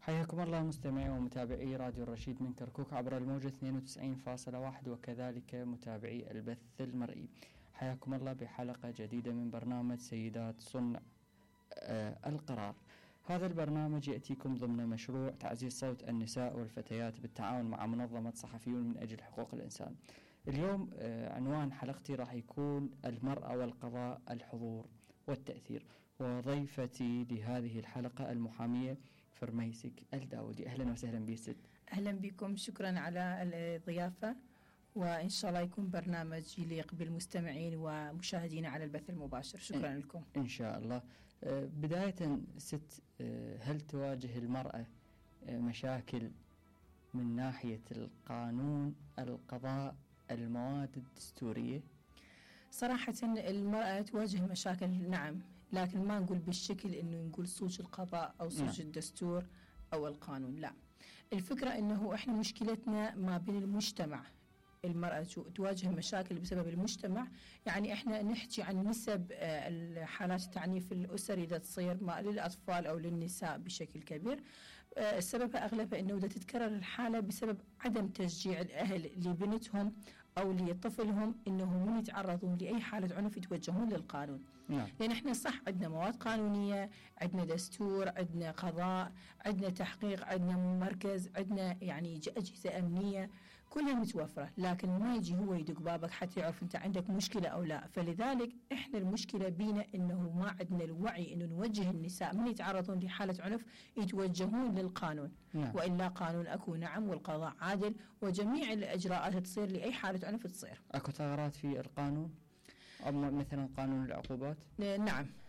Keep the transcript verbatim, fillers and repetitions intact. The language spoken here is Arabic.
حياكم الله مستمعي ومتابعي راديو الرشيد من كركوك عبر الموجة اثنين وتسعين فاصلة واحد وكذلك متابعي البث المرئي. حياكم الله بحلقة جديدة من برنامج سيدات صنع آه القرار. هذا البرنامج يأتيكم ضمن مشروع تعزيز صوت النساء والفتيات بالتعاون مع منظمة صحفيون من أجل حقوق الإنسان. اليوم آه عنوان حلقتي راح يكون المرأة والقضاء، الحضور والتأثير، وضيفتي لهذه الحلقة المحامية فرميسك الداودي. أهلا وسهلا بك ست. أهلا بكم، شكرا على الضيافة، وإن شاء الله يكون برنامج يليق بالمستمعين ومشاهدين على البث المباشر. شكرا إن لكم. إن شاء الله. بداية ست، هل تواجه المرأة مشاكل من ناحية القانون، القضاء، المواد الدستورية؟ صراحة المرأة تواجه مشاكل، نعم، لكن ما نقول بالشكل إنه نقول صوج القضاء أو صوج نعم. الدستور أو القانون، لا. الفكرة إنه إحنا مشكلتنا ما بين المجتمع. المرأة تواجه مشاكل بسبب المجتمع، يعني إحنا نحكي عن نسب الحالات التعنيف الأسري إذا تصير للأطفال أو للنساء بشكل كبير. السبب أغلبها إنه إذا تتكرر الحالة بسبب عدم تشجيع الأهل لبنتهم أو لطفلهم إنهم من يتعرضون لأي حالة عنف يتوجهون للقانون. نعم. لأن إحنا صح عندنا مواد قانونية، عندنا دستور، عندنا قضاء، عندنا تحقيق، عندنا مركز، عندنا يعني أجهزة أمنية كلها متوفرة، لكن ما يجي هو يدق بابك حتى يعرف أنت عندك مشكلة أو لا. فلذلك إحنا المشكلة بينا إنه ما عندنا الوعي إنه نوجه النساء من يتعرضون لحالة عنف يتوجهون للقانون. نعم. وإلا قانون أكو، نعم، والقضاء عادل، وجميع الإجراءات تصير لأي حالة عنف تصير. أكو ثغرات في القانون أو مثلا قانون العقوبات؟ نعم،